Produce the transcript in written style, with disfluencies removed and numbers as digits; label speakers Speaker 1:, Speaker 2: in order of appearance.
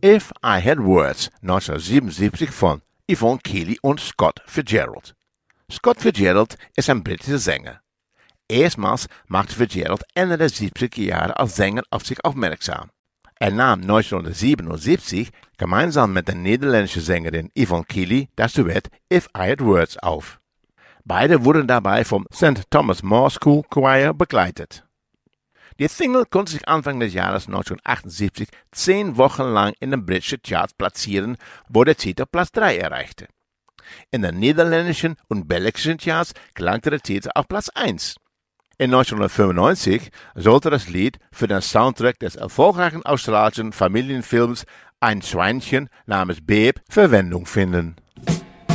Speaker 1: If I Had Words 1977 von Yvonne Kelly und Scott Fitzgerald. Scott Fitzgerald ist ein britischer Sänger. Erstmals machte Fitzgerald Ende der 70er Jahre als Sänger auf sich aufmerksam. Er nahm 1977 gemeinsam mit der niederländischen Sängerin Yvonne Kelly das Duett If I Had Words auf. Beide wurden dabei vom St. Thomas More School Choir begleitet. Die Single konnte sich Anfang des Jahres 1978 10 Wochen lang in den britischen Charts platzieren, wo der Titel Platz 3 erreichte. In den niederländischen und belgischen Charts gelangte der Titel auf Platz 1. In 1995 sollte das Lied für den Soundtrack des erfolgreichen australischen Familienfilms Ein Schweinchen namens Beep Verwendung finden.